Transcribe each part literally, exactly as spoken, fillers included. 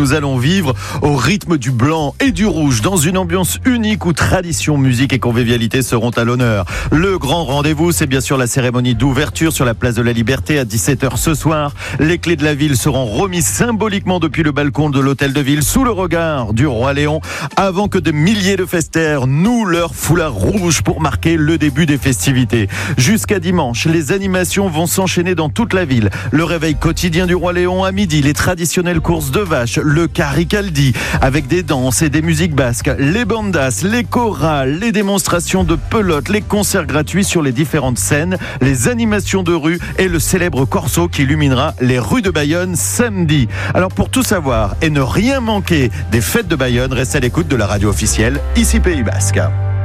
nous allons vivre au rythme du blanc et du rouge dans une ambiance unique où tradition, musique et convivialité seront à l'honneur. Le grand rendez-vous, c'est bien sûr la cérémonie d'ouverture sur la place de la Liberté à dix-sept heures ce soir. Les clés de la ville seront remises symboliquement depuis le balcon de l'hôtel de ville sous le regard du roi Léon avant que de milliers de festeurs nouent leur foulard rouge pour marquer le début des festivités. Jusqu'à dimanche, les animations vont s'enchaîner dans toute la ville. Le réveil quotidien du roi Léon à midi, les traditionnelles courses de vaches, le caricaldi avec des danses et des musiques basques, les bandas, les chorales, les démonstrations de pelote, les concerts gratuits sur les différentes scènes, les animations de rue et le célèbre corso qui illuminera les rues de Bayonne samedi. Alors pour tout savoir et ne rien manquer des fêtes de Bayonne, restez à l'écoute de la radio officielle ici Pays Basque.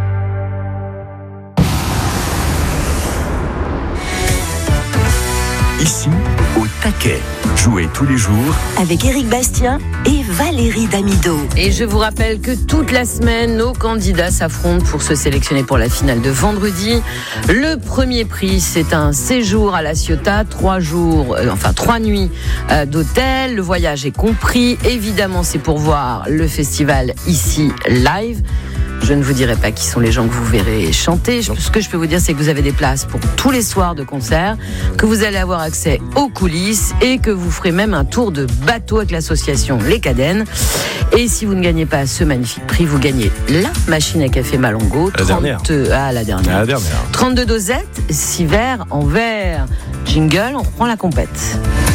Ici, au taquet. Jouez tous les jours avec Éric Bastien et Valérie Damido. Et je vous rappelle que toute la semaine, nos candidats s'affrontent pour se sélectionner pour la finale de vendredi. Le premier prix, c'est un séjour à La Ciotat, trois jours, euh, enfin trois nuits euh, d'hôtel. Le voyage est compris. Évidemment, c'est pour voir le festival ici live. Je ne vous dirai pas qui sont les gens que vous verrez chanter. Ce que je peux vous dire, c'est que vous avez des places pour tous les soirs de concert, que vous allez avoir accès aux coulisses et que vous ferez même un tour de bateau avec l'association Les Cadènes. Et si vous ne gagnez pas ce magnifique prix, vous gagnez la machine à café Malongo. La dernière. Ah, la dernière. La dernière. trente-deux dosettes, six verres en verre. Jingle, on reprend la compète.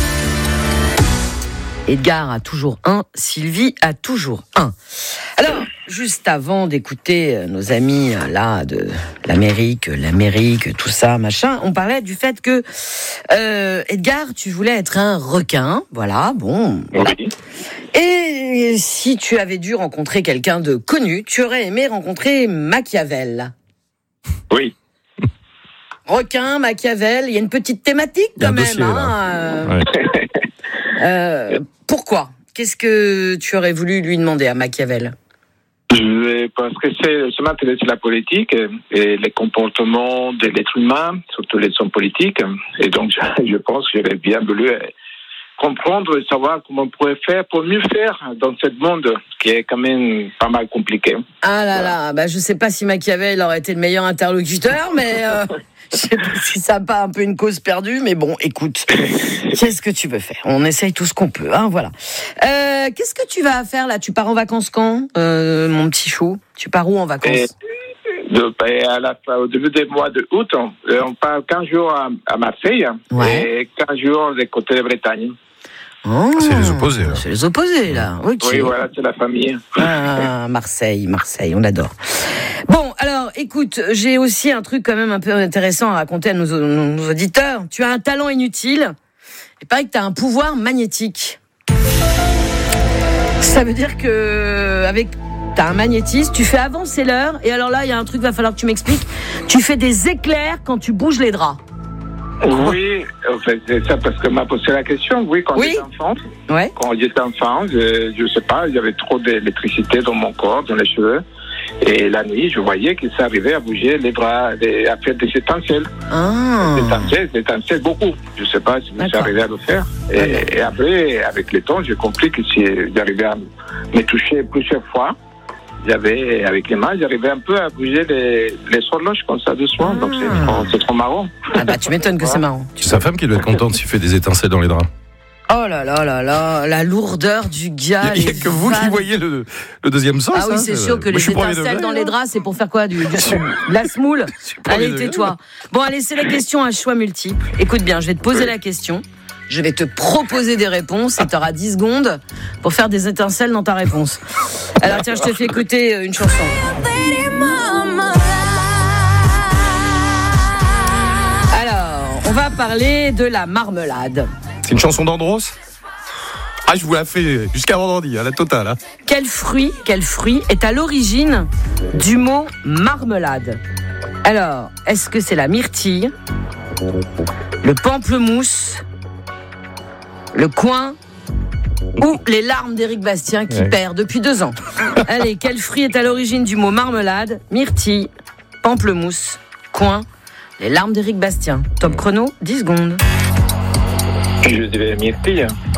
Edgar a toujours un, Sylvie a toujours un. Alors, juste avant d'écouter nos amis là de l'Amérique, l'Amérique, tout ça, machin, on parlait du fait que euh, Edgar, tu voulais être un requin, voilà, bon. Oui. Et si tu avais dû rencontrer quelqu'un de connu, tu aurais aimé rencontrer Machiavel. Oui. Requin, Machiavel, il y a une petite thématique quand même. Dossier, hein, euh, ouais. euh, pourquoi ? Qu'est-ce que tu aurais voulu lui demander à Machiavel ? Je pense que c'est, je m'intéresse à la politique et les comportements de l'être humain, surtout les hommes politiques. Et donc, je, je pense que j'aurais bien voulu comprendre et savoir comment on pourrait faire pour mieux faire dans ce monde qui est quand même pas mal compliqué. Ah là là, bah je sais pas si Machiavel aurait été le meilleur interlocuteur, mais euh, je sais pas si ça n'a pas un peu une cause perdue, mais bon, écoute, qu'est-ce que tu veux faire ? On essaye tout ce qu'on peut, hein, voilà. Euh, qu'est-ce que tu vas faire là ? Tu pars en vacances quand, euh, mon petit chou ? Tu pars où en vacances ? Et, de, et à la, au début du mois de août, on, on part quinze jours à, à Marseille, ouais. Et quinze jours des côtés de Bretagne. Oh, c'est les opposés, là. C'est les opposés, là. Okay. Oui, voilà, c'est la famille. Ah, Marseille, Marseille, on adore. Bon, alors, écoute, j'ai aussi un truc quand même un peu intéressant à raconter à nos, nos auditeurs. Tu as un talent inutile. Il paraît que tu as un pouvoir magnétique. Ça veut dire que, avec, t'as un magnétisme, tu fais avancer l'heure, et alors là, il y a un truc, va falloir que tu m'expliques. Tu fais des éclairs quand tu bouges les draps. Oui, en fait, c'est ça parce que m'a posé la question. Oui, quand oui. j'étais enfant, ouais. quand j'étais enfant, je, je sais pas, il y avait trop d'électricité dans mon corps, dans les cheveux, et la nuit, je voyais que ça arrivait à bouger les bras, les, à faire des étincelles. Ah. Des étincelles, des étincelles beaucoup. Je sais pas si ça arrivait à le faire. Et, et après, avec le temps, j'ai compris que si j'arrivais à me toucher plusieurs fois, j'avais, avec les mains, j'arrivais un peu à bouger les, les horloges comme ça doucement, ah. Donc c'est trop, c'est trop marrant. Ah bah tu m'étonnes que c'est marrant. C'est sa femme qui doit être contente s'il fait des étincelles dans les draps. Oh là là là là, la lourdeur du gars. Il n'y a que vous qui voyez le, le deuxième sens. Ah oui, c'est hein, sûr que les étincelles dans les draps, c'est pour faire quoi, du, du la semoule. Allez, tais-toi. Bon, allez, c'est la question à choix multiple. Écoute bien, je vais te poser la question. Je vais te proposer des réponses et tu auras dix secondes pour faire des étincelles dans ta réponse. Alors tiens, je te fais écouter une chanson. Alors, on va parler de la marmelade. C'est une chanson d'Andros ? Ah, je vous la fais jusqu'à vendredi, à la totale. Hein. Quel fruit, quel fruit est à l'origine du mot marmelade ? Alors, est-ce que c'est la myrtille, le pamplemousse, le coin ou les larmes d'Éric Bastien qui ouais. perd depuis deux ans. Allez, quel fruit est à l'origine du mot marmelade ? Myrtille, pamplemousse, coin, les larmes d'Éric Bastien. Top chrono, dix secondes. Je dirais myrtille.